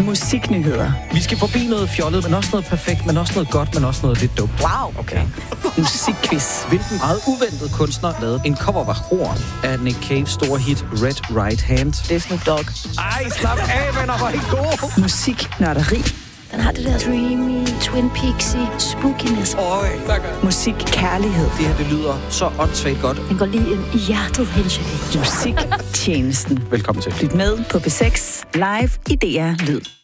Musiknyheder. Vi skal forbi noget fjollet, men også noget perfekt, men også noget godt, men også noget lidt dumt. Wow, okay. Musikquiz. Hvilken meget uventet kunstner lavede en cover af Horn af Nick Caves store hit Red Right Hand? Det er Snoop Dogg. Ej, slap af, venner, hvor er I gode. Musiknørderi. Den har det der dreamy, Twin Peaksy, spookiness. Øj, Musik kærlighed. det her, det lyder så åndssvagt godt. Den går lige ind i hjertet, Henrik. Musiktjenesten. Velkommen til. Lyt med på P6 live i DR Lyd.